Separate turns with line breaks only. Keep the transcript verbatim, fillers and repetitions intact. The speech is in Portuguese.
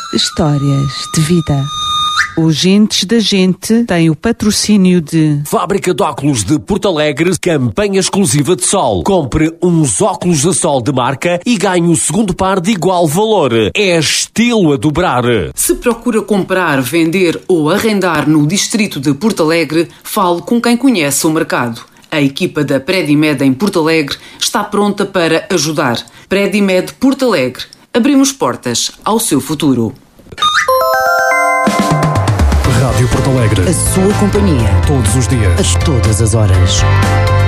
Histórias de vida. Os Gentes da Gente têm o patrocínio de
Fábrica de Óculos de Porto Alegre, campanha exclusiva de sol. Compre uns óculos a sol de marca e ganhe o segundo par de igual valor. É estilo a dobrar.
Se procura comprar, vender ou arrendar no distrito de Porto Alegre, fale com quem conhece o mercado. A equipa da Predimed em Porto Alegre está pronta para ajudar. Predimed Porto Alegre. Abrimos portas ao seu futuro.
Rádio Porto Alegre.
A sua companhia.
Todos os dias.
A todas as horas.